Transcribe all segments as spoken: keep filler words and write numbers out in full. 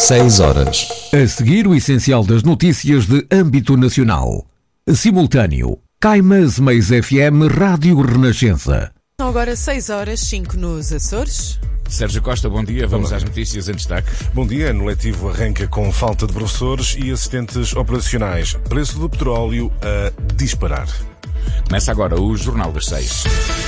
seis horas. A seguir, o essencial das notícias de âmbito nacional. Simultâneo. Caimas Mais F M Rádio Renascença. São agora seis horas, cinco nos Açores. Sérgio Costa, bom dia. Vamos Olá. Às notícias em destaque. Bom dia. Ano letivo arranca com falta de professores e assistentes operacionais. Preço do petróleo a disparar. Começa agora o Jornal das Seis.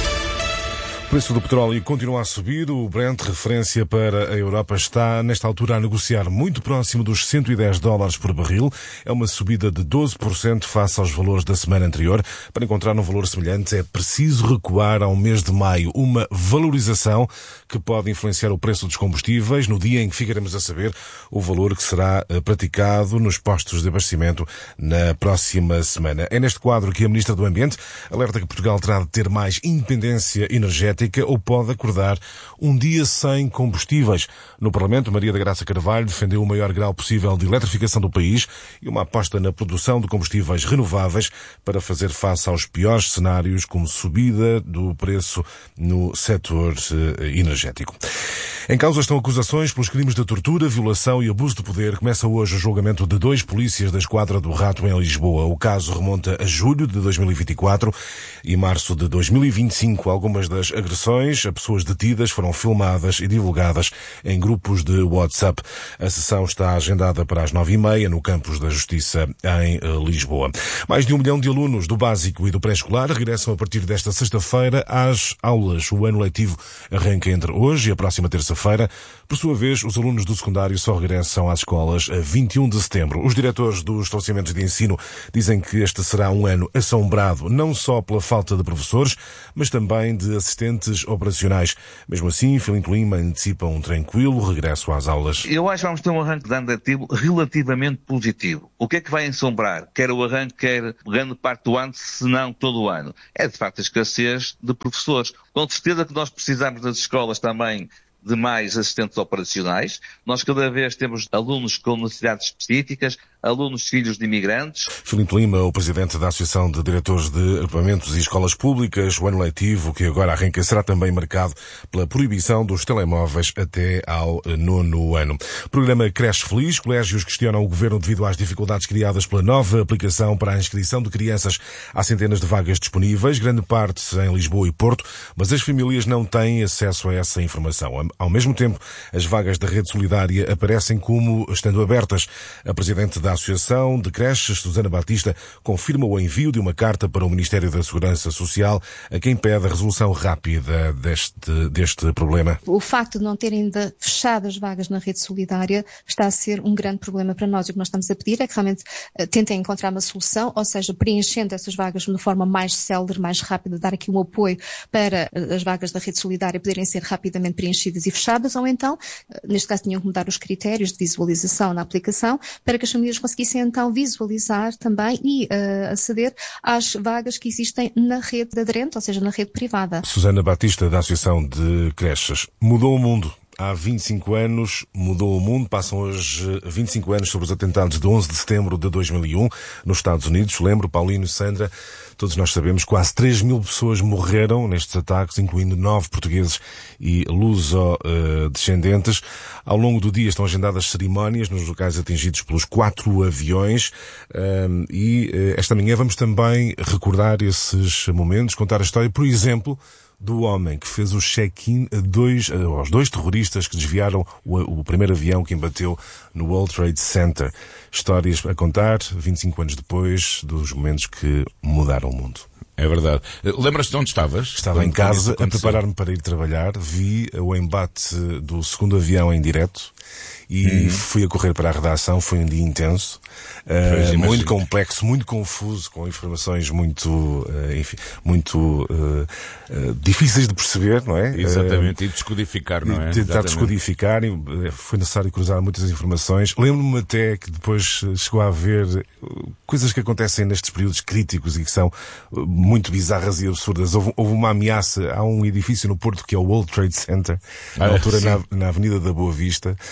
O preço do petróleo continua a subir. O Brent, referência para a Europa, está nesta altura a negociar muito próximo dos cento e dez dólares por barril. É uma subida de doze por cento face aos valores da semana anterior. Para encontrar um valor semelhante é preciso recuar ao mês de maio. Uma valorização que pode influenciar o preço dos combustíveis no dia em que ficaremos a saber o valor que será praticado nos postos de abastecimento na próxima semana. É neste quadro que a Ministra do Ambiente alerta que Portugal terá de ter mais independência energética ou pode acordar um dia sem combustíveis. No Parlamento, Maria da Graça Carvalho defendeu o maior grau possível de eletrificação do país e uma aposta na produção de combustíveis renováveis para fazer face aos piores cenários, como subida do preço no setor energético. Em causa estão acusações pelos crimes de tortura, violação e abuso de poder. Começa hoje o julgamento de dois polícias da Esquadra do Rato em Lisboa. O caso remonta a julho de dois mil e vinte e quatro e março de dois mil e vinte e cinco. Algumas das agressões a pessoas detidas foram filmadas e divulgadas em grupos de WhatsApp. A sessão está agendada para as nove e meia no Campus da Justiça em Lisboa. Mais de um milhão de alunos do básico e do pré-escolar regressam a partir desta sexta-feira às aulas. O ano letivo arranca entre hoje e a próxima terça-feira. Por sua vez, os alunos do secundário só regressam às escolas a vinte e um de setembro. Os diretores dos estabelecimentos de ensino dizem que este será um ano assombrado não só pela falta de professores, mas também de assistentes operacionais. Mesmo assim, Filinto Lima antecipa um tranquilo regresso às aulas. Eu acho que vamos ter um arranque de ano letivo relativamente positivo. O que é que vai assombrar? Quer o arranque, quer grande parte do ano, se não todo o ano. É, de facto, a escassez de professores. Com certeza que nós precisamos das escolas também de mais assistentes operacionais. Nós cada vez temos alunos com necessidades específicas, alunos filhos de imigrantes. Filinto Lima, o presidente da Associação de Diretores de Agrupamentos e Escolas Públicas. O ano letivo, que agora arranca, será também marcado pela proibição dos telemóveis até ao nono ano. Programa Creche Feliz. Colégios questionam o governo devido às dificuldades criadas pela nova aplicação para a inscrição de crianças. Há centenas de vagas disponíveis, grande parte em Lisboa e Porto, mas as famílias não têm acesso a essa informação. Ao mesmo tempo, as vagas da Rede Solidária aparecem como estando abertas. A presidente da Associação de Creches, Susana Batista, confirma o envio de uma carta para o Ministério da Segurança Social, a quem pede a resolução rápida deste, deste problema. O facto de não terem ainda fechado as vagas na Rede Solidária está a ser um grande problema para nós. O que nós estamos a pedir é que realmente uh, tentem encontrar uma solução, ou seja, preenchendo essas vagas de uma forma mais célere, mais rápida, dar aqui um apoio para uh, as vagas da Rede Solidária poderem ser rapidamente preenchidas e fechadas, ou então, neste caso, tinham que mudar os critérios de visualização na aplicação para que as famílias conseguissem então visualizar também e uh, aceder às vagas que existem na rede aderente, ou seja, na rede privada. Susana Batista, da Associação de Creches. Mudou o mundo. Há vinte e cinco anos mudou o mundo. Passam hoje vinte e cinco anos sobre os atentados de onze de setembro de dois mil e um nos Estados Unidos. Lembro, Paulino e Sandra, todos nós sabemos que quase três mil pessoas morreram nestes ataques, incluindo nove portugueses e luso-descendentes. Ao longo do dia estão agendadas cerimónias nos locais atingidos pelos quatro aviões. E esta manhã vamos também recordar esses momentos, contar a história, por exemplo, do homem que fez o check-in a dois, aos dois terroristas que desviaram o, o primeiro avião que embateu no World Trade Center. Histórias a contar, vinte e cinco anos depois, dos momentos que mudaram o mundo. É verdade. Lembras-te de onde estavas? Estava em casa a preparar-me para ir trabalhar. Vi o embate do segundo avião em direto e uhum. fui a correr para a redação. Foi um dia intenso, uh, muito complexo, muito confuso, com informações muito, uh, enfim, muito uh, uh, difíceis de perceber, não é? Exatamente, uh, e descodificar, não é? Tentar descodificar, e foi necessário cruzar muitas informações. Lembro-me até que depois chegou a haver coisas que acontecem nestes períodos críticos e que são muito bizarras e absurdas. Houve, houve uma ameaça a um edifício no Porto que é o World Trade Center, na ah, altura na, na Avenida da Boa Vista.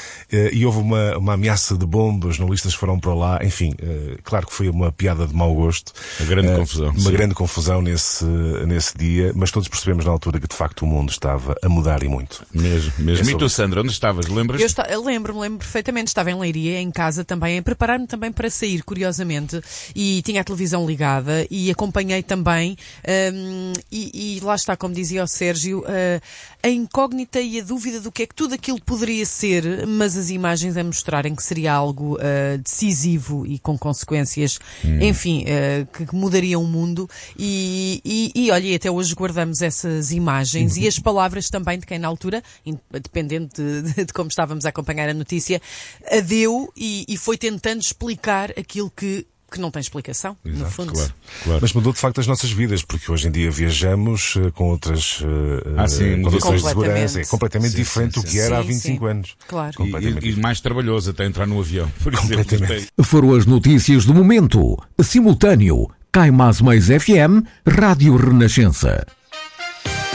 e houve uma, uma ameaça de bomba, os jornalistas foram para lá, enfim, claro que foi uma piada de mau gosto. Uma grande uh, confusão. Uma sim. grande confusão nesse, nesse dia, mas todos percebemos na altura que de facto o mundo estava a mudar e muito. Mesmo, mesmo. É e tu, Sandra, onde estavas? Lembras? Eu, está, eu lembro-me, lembro perfeitamente, estava em Leiria, em casa também, a preparar-me também para sair, curiosamente, e tinha a televisão ligada e acompanhei também, um, e, e lá está, como dizia o Sérgio, uh, a incógnita e a dúvida do que é que tudo aquilo poderia ser, mas as imagens a mostrarem que seria algo uh, decisivo e com consequências, hum. enfim, uh, que mudariam o mundo. E, e, e olha, e até hoje guardamos essas imagens e as palavras também de quem na altura, dependendo de, de como estávamos a acompanhar a notícia, adeu e, e foi tentando explicar aquilo que que não tem explicação, exato, no fundo. Claro, claro. Mas mudou de facto as nossas vidas, porque hoje em dia viajamos uh, com outras uh, ah, sim, condições de segurança. É completamente sim, diferente sim, do que sim, era sim, há vinte e cinco sim. anos. Claro. E, e mais trabalhoso até entrar no avião. Por completamente. Foram as notícias do momento. Simultâneo. Caimás Mais F M, Rádio Renascença.